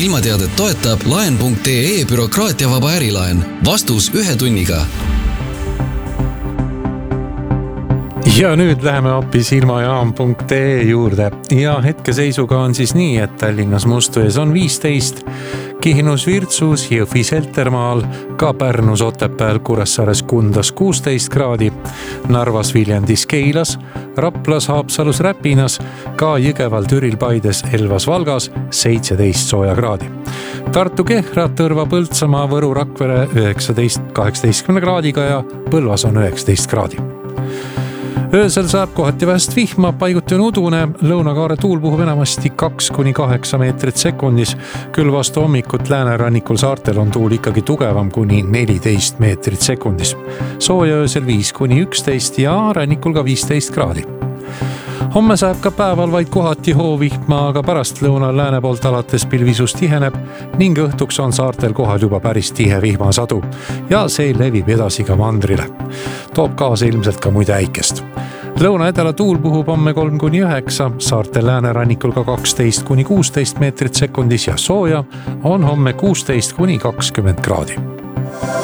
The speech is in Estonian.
ilmateadet toetab laen.ee bürokraatiavaba ärilaen. Vastus 1 tunniga. Ja nüüd läheme hoopis ilmajaam.ee juurde ja hetkeseisuga on siis nii, et Tallinnas Mustvees on 15, Kihnus Virtsus, Jõhvis Heltermaal, ka Pärnus Otepääl, Kuressaares Kundas 16 kraadi, Narvas Viljandis Keilas, Raplas Haapsalus Räpinas, ka Jõgeval Türil Paides Elvas Valgas 17 sooja kraadi. Tartu Kehra, Tõrva Põltsamaa, Võru Rakvere 19-18 kraadiga ja Põlvas on 19 kraadi. Öösel saab kohati vähest vihma, paiguti on udune, lõunakaare tuul puhub enamasti 2-8 meetrit sekundis, küll vastu hommikut läänerannikul saartel on tuul ikkagi tugevam kuni 14 meetrit sekundis. Sooja öösel 5-11 ja rannikul ka 15 kraadi. Homme saab ka päeval vaid kohati hoovihma, aga pärast lõunal lääne poolt alates pilvisus tiheneb ning õhtuks on saartel kohal juba päris tihe vihmasadu ja see levib edasi ka mandrile. Toob kaasa ilmselt ka muide äikest. Lõuna-edela tuul puhub homme 3-9, saartel läänerannikul ka 12-16 meetrit sekundis ja sooja on homme 16-20 kraadi.